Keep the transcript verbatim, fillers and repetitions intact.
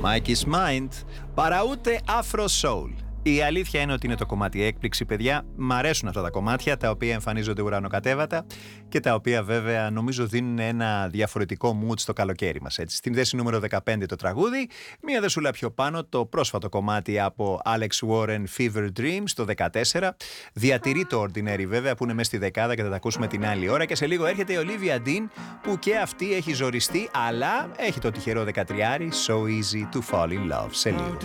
Mikey's Mind, παρά ούτε Afro Soul. Η αλήθεια είναι ότι είναι το κομμάτι έκπληξη, παιδιά. Μ' αρέσουν αυτά τα κομμάτια, τα οποία εμφανίζονται ουρανοκατέβατα και τα οποία βέβαια νομίζω δίνουν ένα διαφορετικό mood στο καλοκαίρι μας. Έτσι. Στην θέση νούμερο δεκαπέντε το τραγούδι, μία δεσούλα πιο πάνω το πρόσφατο κομμάτι από Alex Warren, Fever Dreams, το δεκατέσσερα. Διατηρεί το Ordinary βέβαια που είναι μέσα στη δεκάδα και θα τα ακούσουμε την άλλη ώρα. Και σε λίγο έρχεται η Olivia Dean που και αυτή έχει ζοριστεί, αλλά έχει το τυχερό δεκατριάρι, So Easy to Fall in Love. Σε λίγο.